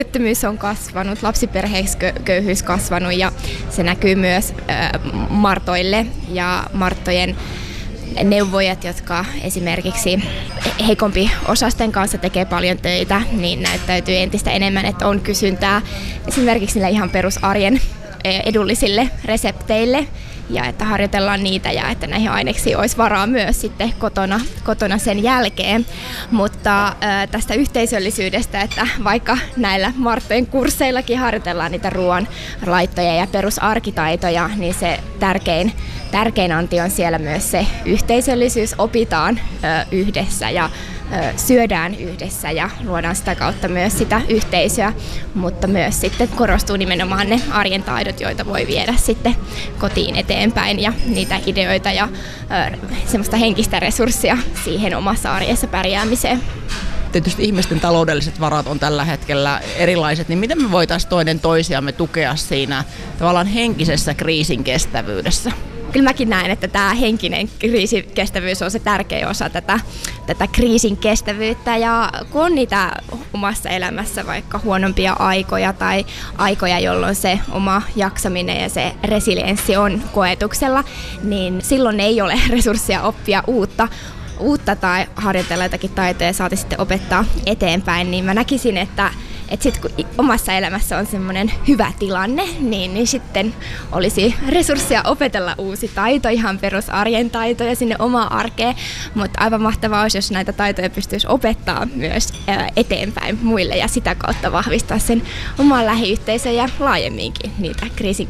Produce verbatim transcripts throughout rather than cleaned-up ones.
Työttömyys on kasvanut, lapsiperheköyhyys kasvanut ja se näkyy myös martoille ja marttojen neuvojat, jotka esimerkiksi heikompi osasten kanssa tekee paljon töitä, niin näyttäytyy entistä enemmän, että on kysyntää esimerkiksi niille ihan perusarjen edullisille resepteille ja että harjoitellaan niitä ja että näihin aineksiin olisi varaa myös sitten kotona, kotona sen jälkeen. Mutta äh, tästä yhteisöllisyydestä, että vaikka näillä marttojen kursseillakin harjoitellaan niitä ruoan laittoja ja perusarkitaitoja, niin se tärkein, tärkein anti on siellä myös se yhteisöllisyys, opitaan äh, yhdessä ja syödään yhdessä ja luodaan sitä kautta myös sitä yhteisöä, mutta myös sitten korostuu nimenomaan ne arjen taidot, joita voi viedä sitten kotiin eteenpäin ja niitä ideoita ja semmoista henkistä resurssia siihen omassa arjessa pärjäämiseen. Tietysti ihmisten taloudelliset varat on tällä hetkellä erilaiset, niin miten me voitaisiin toinen toisiamme tukea siinä tavallaan henkisessä kriisin kestävyydessä? Kyllä mäkin näen, että tämä henkinen kriisikestävyys on se tärkeä osa tätä, tätä kriisin kestävyyttä. Ja kun on niitä omassa elämässä vaikka huonompia aikoja tai aikoja, jolloin se oma jaksaminen ja se resilienssi on koetuksella, niin silloin ei ole resursseja oppia uutta. uutta tai harjoitella jotakin taitoja ja saati sitten opettaa eteenpäin, niin mä näkisin, että että sitten kun omassa elämässä on semmoinen hyvä tilanne, niin, niin sitten olisi resursseja opetella uusi taito, ihan perusarjen taitoja sinne omaan arkeen, mutta aivan mahtavaa olisi, jos näitä taitoja pystyisi opettaa myös eteenpäin muille ja sitä kautta vahvistaa sen oman lähiyhteisön ja laajemminkin niitä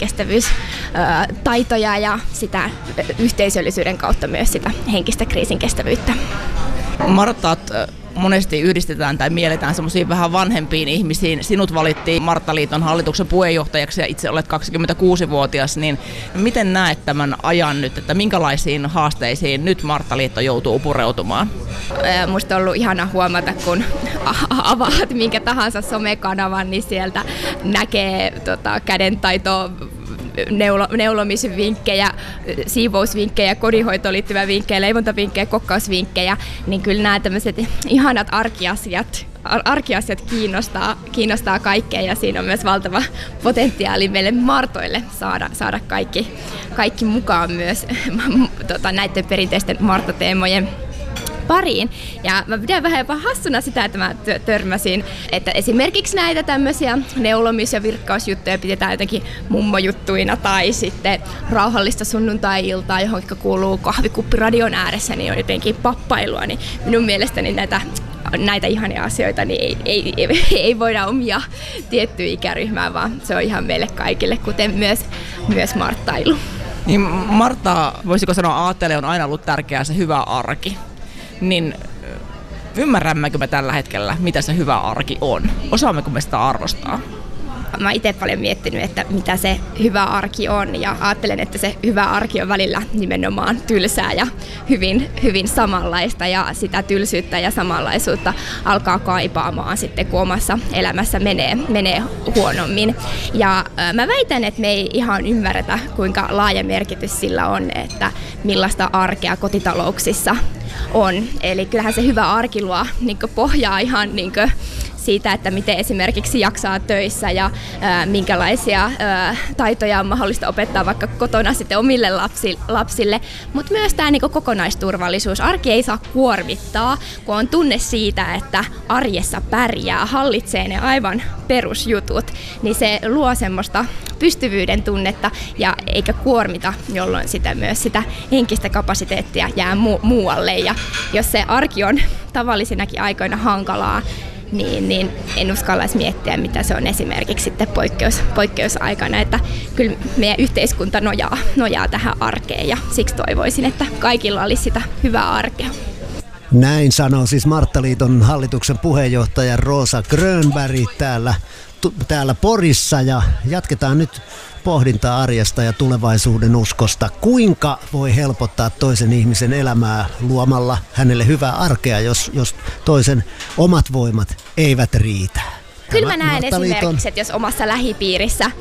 kriisinkestävyystaitoja ja sitä yhteisöllisyyden kautta myös sitä henkistä kriisinkestävyyttä. Martat monesti yhdistetään tai mielletään semmoisiin vähän vanhempiin ihmisiin. Sinut valittiin Marttaliiton hallituksen puheenjohtajaksi ja itse olet kaksikymmentäkuusivuotias, niin miten näet tämän ajan nyt, että minkälaisiin haasteisiin nyt Marttaliitto joutuu pureutumaan? Musta on ollut ihana huomata, kun avaat minkä tahansa somekanavan, niin sieltä näkee tota, kädentaitoa, Neulo, neulomisvinkkejä, siivousvinkkejä, kodinhoitoon liittyviä vinkkejä, leivontavinkkejä, kokkausvinkkejä, niin kyllä nämä tämmöiset ihanat arkiasiat, arkiasiat kiinnostaa, kiinnostaa kaikkea ja siinä on myös valtava potentiaali meille martoille saada, saada kaikki, kaikki mukaan myös tota, näiden perinteisten marttoteemojen pariin. Ja mä pidän vähän jopa hassuna sitä, että mä törmäsin, että esimerkiksi näitä tämmöisiä neulomis- ja virkkausjuttuja pidetään jotenkin mummojuttuina tai sitten rauhallista sunnuntai-iltaa, johon kuuluu kahvikuppi radion ääressä, niin on jotenkin pappailua. Niin minun mielestäni näitä näitä ihania asioita niin ei, ei, ei, ei voida omia tiettyä ikäryhmää, vaan se on ihan meille kaikille, kuten myös, myös marttailu. Niin Martta, voisiko sanoa, aatteelle on aina ollut tärkeää se hyvä arki. Niin ymmärrämmekö me tällä hetkellä, mitä se hyvä arki on? Osaammeko me sitä arvostaa? Mä oon itse paljon miettinyt, että mitä se hyvä arki on ja ajattelen, että se hyvä arki on välillä nimenomaan tylsää ja hyvin, hyvin samanlaista ja sitä tylsyyttä ja samanlaisuutta alkaa kaipaamaan sitten, kun omassa elämässä menee, menee huonommin. Ja äh, mä väitän, että me ei ihan ymmärretä, kuinka laaja merkitys sillä on, että millaista arkea kotitalouksissa on. Eli kyllähän se hyvä arki luo niin kuin pohjaa ihan niin kuin siitä, että miten esimerkiksi jaksaa töissä ja ää, minkälaisia ää, taitoja on mahdollista opettaa vaikka kotona sitten omille lapsi, lapsille. Mutta myös tämä niinku kokonaisturvallisuus. Arki ei saa kuormittaa, kun on tunne siitä, että arjessa pärjää, hallitsee ne aivan perusjutut, niin se luo semmoista pystyvyyden tunnetta ja eikä kuormita, jolloin sitä myös sitä henkistä kapasiteettia jää mu- muualle. Ja jos se arki on tavallisinakin aikoina hankalaa, Niin, niin en uskallaisi miettiä, mitä se on esimerkiksi sitten poikkeus, poikkeusaikana, että kyllä meidän yhteiskunta nojaa, nojaa tähän arkeen ja siksi toivoisin, että kaikilla olisi sitä hyvää arkea. Näin sanoo siis Marttaliiton hallituksen puheenjohtaja Rosa Grönberg täällä, tu, täällä Porissa ja jatketaan nyt pohdintaa arjesta ja tulevaisuuden uskosta. Kuinka voi helpottaa toisen ihmisen elämää luomalla hänelle hyvää arkea, jos, jos toisen omat voimat eivät riitä? Kyllä mä näen esimerkiksi, että jos omassa lähipiirissä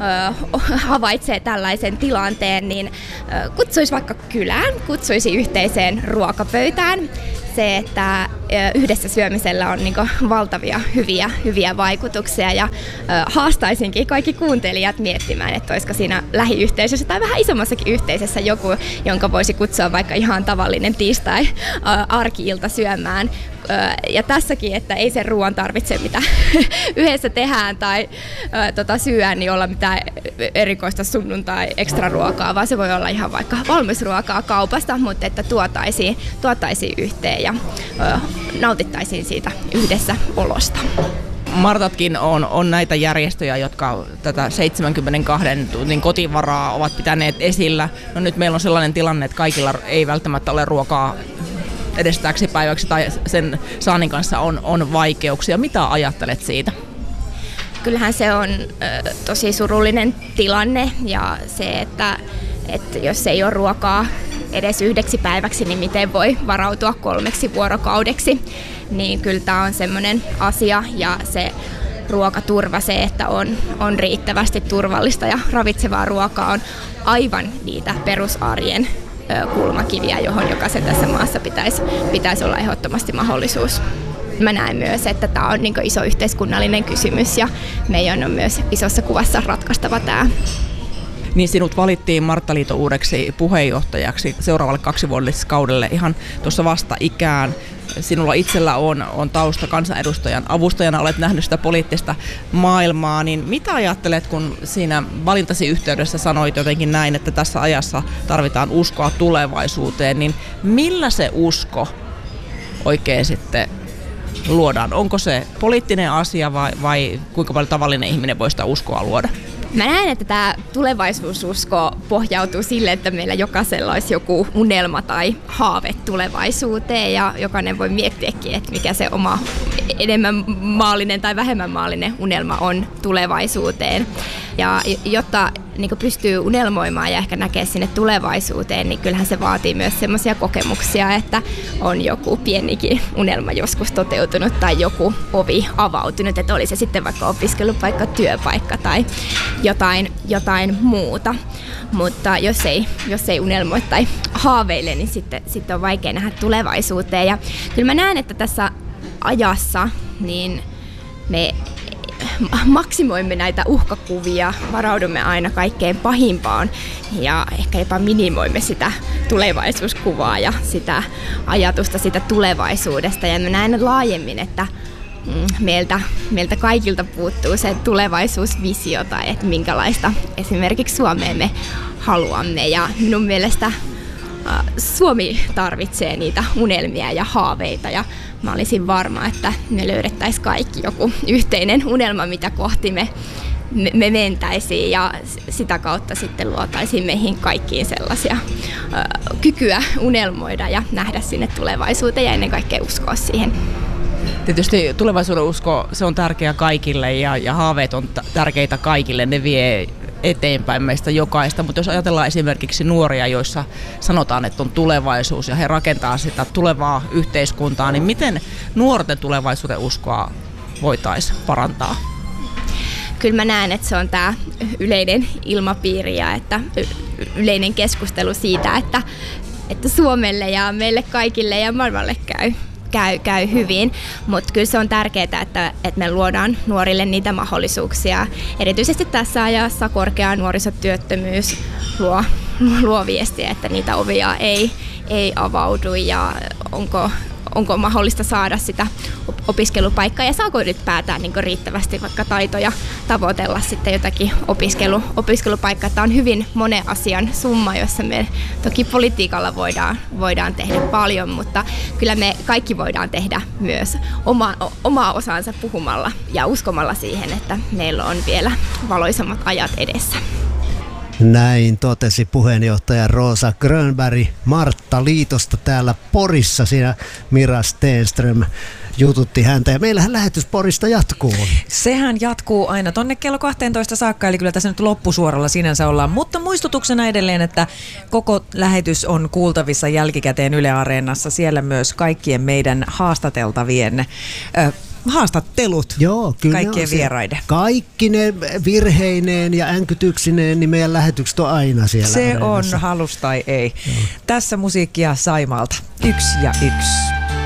ö, havaitsee tällaisen tilanteen, niin ö, kutsuisi vaikka kylään, kutsuisi yhteiseen ruokapöytään. Se, että yhdessä syömisellä on niin kuin valtavia hyviä, hyviä vaikutuksia ja haastaisinkin kaikki kuuntelijat miettimään, että olisiko siinä lähiyhteisössä tai vähän isommassakin yhteisössä joku, jonka voisi kutsua vaikka ihan tavallinen tiistai arki-ilta syömään. Ja tässäkin, että ei sen ruoan tarvitse, mitä yhdessä tehdään tai ä, tota, syödään, niin olla mitään erikoista sunnuntai ekstra ruokaa, vaan se voi olla ihan vaikka valmisruokaa kaupasta, mutta että tuotaisiin, tuotaisiin yhteen ja ä, nautittaisiin siitä yhdessä olosta. Martatkin on, on näitä järjestöjä, jotka tätä seitsemänkymmentäkaksi tunnin kotivaraa ovat pitäneet esillä. No nyt meillä on sellainen tilanne, että kaikilla ei välttämättä ole ruokaa edes täksi päiväksi tai sen saannin kanssa on, on vaikeuksia. Mitä ajattelet siitä? Kyllähän se on ö, tosi surullinen tilanne ja se, että, että jos ei ole ruokaa edes yhdeksi päiväksi, niin miten voi varautua kolmeksi vuorokaudeksi. Niin kyllä tämä on semmoinen asia ja se ruokaturva, se, että on, on riittävästi turvallista ja ravitsevaa ruokaa on aivan niitä perusarjen kulmakiviä, johon jokaisen tässä maassa pitäisi, pitäisi olla ehdottomasti mahdollisuus. Mä näen myös, että tämä on niin kuin iso yhteiskunnallinen kysymys ja meidän on myös isossa kuvassa ratkaistava tämä. Niin sinut valittiin Marttaliiton uudeksi puheenjohtajaksi seuraavalle kaksivuotiskaudelle ihan tuossa vasta ikään. Sinulla itsellä on, on tausta kansanedustajan avustajana, olet nähnyt sitä poliittista maailmaa, niin mitä ajattelet, kun siinä valintasi yhteydessä sanoit jotenkin näin, että tässä ajassa tarvitaan uskoa tulevaisuuteen, niin millä se usko oikein sitten luodaan? Onko se poliittinen asia vai, vai kuinka paljon tavallinen ihminen voi sitä uskoa luoda? Mä näen, että tämä tulevaisuususko pohjautuu sille, että meillä jokaisella olisi joku unelma tai haave tulevaisuuteen ja jokainen voi miettiäkin, että mikä se oma enemmän maallinen tai vähemmän maallinen unelma on tulevaisuuteen. Ja jotta niin pystyy unelmoimaan ja ehkä näkee sinne tulevaisuuteen, niin kyllähän se vaatii myös semmoisia kokemuksia, että on joku pienikin unelma joskus toteutunut tai joku ovi avautunut, että oli se sitten vaikka opiskelupaikka, työpaikka tai jotain, jotain muuta. Mutta jos ei, jos ei unelmoi tai haaveile, niin sitten, sitten on vaikea nähdä tulevaisuuteen. Ja kyllä mä näen, että tässä ajassa niin me maksimoimme näitä uhkakuvia, varaudumme aina kaikkein pahimpaan ja ehkä jopa minimoimme sitä tulevaisuuskuvaa ja sitä ajatusta sitä tulevaisuudesta. Ja mä näen laajemmin, että meiltä, meiltä kaikilta puuttuu se tulevaisuusvisio tai että minkälaista esimerkiksi Suomeen me haluamme. Ja minun mielestä Suomi tarvitsee niitä unelmia ja haaveita ja mä olisin varma, että me löydettäisiin kaikki joku yhteinen unelma, mitä kohti me, me, me mentäisiin ja sitä kautta sitten luotaisiin meihin kaikkiin sellaisia ö, kykyä unelmoida ja nähdä sinne tulevaisuuteen ja ennen kaikkea uskoa siihen. Tietysti tulevaisuuden usko, se on tärkeä kaikille ja, ja haaveet on t- tärkeitä kaikille, ne vie eteenpäin meistä jokaista, mutta jos ajatellaan esimerkiksi nuoria, joissa sanotaan, että on tulevaisuus ja he rakentaa sitä tulevaa yhteiskuntaa, niin miten nuorten tulevaisuuden uskoa voitaisiin parantaa? Kyllä mä näen, että se on tämä yleinen ilmapiiri ja että yleinen keskustelu siitä, että, että Suomelle ja meille kaikille ja maailmalle käy. Käy, käy hyvin, mutta kyllä se on tärkeää, että, että me luodaan nuorille niitä mahdollisuuksia. Erityisesti tässä ajassa korkea nuorisotyöttömyys luo, luo viestiä, että niitä ovia ei, ei avaudu ja onko, onko mahdollista saada sitä opiskelupaikkaa ja saako ylipäätään niin riittävästi vaikka taitoja tavoitella sitten jotakin opiskelu, opiskelupaikkaa. Tämä on hyvin monen asian summa, jossa me toki politiikalla voidaan, voidaan tehdä paljon, mutta kyllä me kaikki voidaan tehdä myös oma, omaa osansa puhumalla ja uskomalla siihen, että meillä on vielä valoisammat ajat edessä. Näin totesi puheenjohtaja Rosa Grönberg Marttaliitosta täällä Porissa. Siinä Mira Stenström jututti häntä ja meillähän lähetys Porista jatkuu. Sehän jatkuu aina tonne kello kaksitoista saakka, eli kyllä tässä nyt loppusuoralla sinänsä ollaan. Mutta muistutuksena edelleen, että koko lähetys on kuultavissa jälkikäteen Yle Areenassa. Siellä myös kaikkien meidän haastateltavien äh, haastattelut. Joo, kyllä kaikkien vieraiden. Kaikki ne virheineen ja änkytyksineen, niin meidän lähetykset on aina siellä Se Areenassa. On halus tai ei. Joo. Tässä musiikkia Saimalta. Yksi ja yksi.